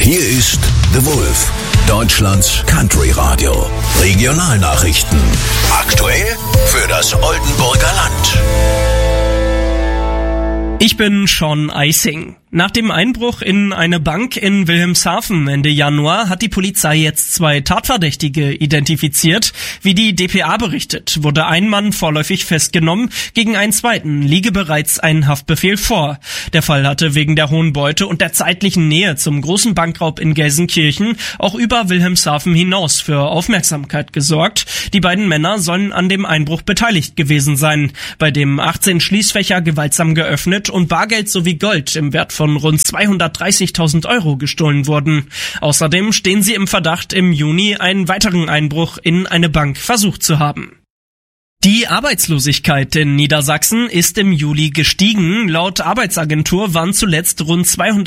Hier ist The Wolf, Deutschlands Country Radio. Regionalnachrichten. Aktuell für das Oldenburger Land. Ich bin Sean Eising. Nach dem Einbruch in eine Bank in Wilhelmshaven Ende Januar hat die Polizei jetzt 2 Tatverdächtige identifiziert. Wie die dpa berichtet, wurde ein Mann vorläufig festgenommen, gegen einen zweiten liege bereits ein Haftbefehl vor. Der Fall hatte wegen der hohen Beute und der zeitlichen Nähe zum großen Bankraub in Gelsenkirchen auch über Wilhelmshaven hinaus für Aufmerksamkeit gesorgt. Die beiden Männer sollen an dem Einbruch beteiligt gewesen sein, bei dem 18 Schließfächer gewaltsam geöffnet und Bargeld sowie Gold im Wert von rund 230.000 Euro gestohlen wurden. Außerdem stehen sie im Verdacht, im Juni einen weiteren Einbruch in eine Bank versucht zu haben. Die Arbeitslosigkeit in Niedersachsen ist im Juli gestiegen. Laut Arbeitsagentur waren zuletzt rund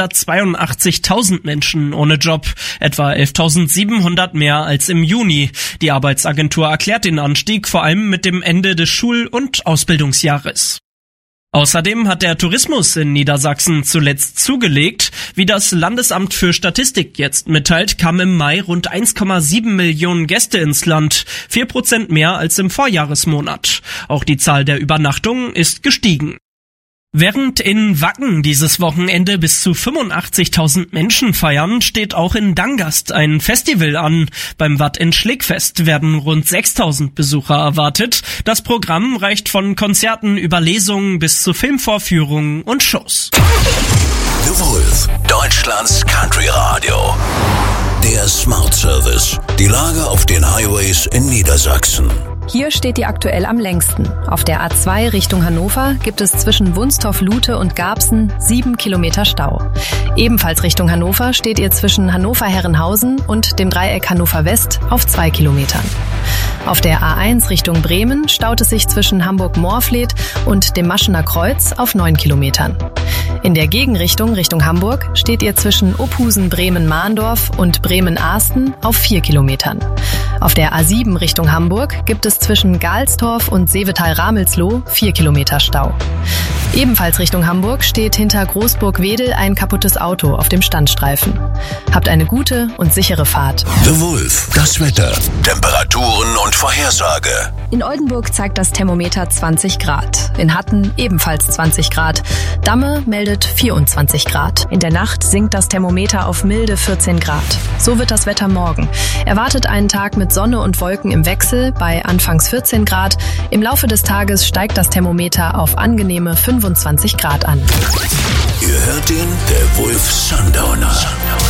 282.000 Menschen ohne Job, etwa 11.700 mehr als im Juni. Die Arbeitsagentur erklärt den Anstieg vor allem mit dem Ende des Schul- und Ausbildungsjahres. Außerdem hat der Tourismus in Niedersachsen zuletzt zugelegt. Wie das Landesamt für Statistik jetzt mitteilt, kamen im Mai rund 1,7 Millionen Gäste ins Land, 4% mehr als im Vorjahresmonat. Auch die Zahl der Übernachtungen ist gestiegen. Während in Wacken dieses Wochenende bis zu 85.000 Menschen feiern, steht auch in Dangast ein Festival an. Beim Watt in Schlickfest werden rund 6.000 Besucher erwartet. Das Programm reicht von Konzerten über Lesungen bis zu Filmvorführungen und Shows. The Wolf, Deutschlands Country Radio. Der Smart Service. Die Lage auf den Highways in Niedersachsen. Hier steht die aktuell am längsten. Auf der A2 Richtung Hannover gibt es zwischen Wunstorf-Lute und Garbsen 7 Kilometer Stau. Ebenfalls Richtung Hannover steht ihr zwischen Hannover-Herrenhausen und dem Dreieck Hannover West auf 2 Kilometern. Auf der A1 Richtung Bremen staut es sich zwischen Hamburg-Moorfleet und dem Maschener Kreuz auf 9 Kilometern. In der Gegenrichtung Richtung Hamburg steht ihr zwischen Ophusen-Bremen-Mahndorf und Bremen-Ahsten auf 4 Kilometern. Auf der A7 Richtung Hamburg gibt es zwischen Galstorf und Seevetal-Ramelsloh 4 Kilometer Stau. Ebenfalls Richtung Hamburg steht hinter Großburg-Wedel ein kaputtes Auto auf dem Standstreifen. Habt eine gute und sichere Fahrt. The Wolf, das Wetter, Temperaturen und Vorhersage. In Oldenburg zeigt das Thermometer 20 Grad. In Hatten ebenfalls 20 Grad. Damme meldet 24 Grad. In der Nacht sinkt das Thermometer auf milde 14 Grad. So wird das Wetter morgen. Erwartet einen Tag mit Sonne und Wolken im Wechsel bei anfangs 14 Grad. Im Laufe des Tages steigt das Thermometer auf angenehme 25 Grad an. Ihr hört ihn, der Wolf Sundowner.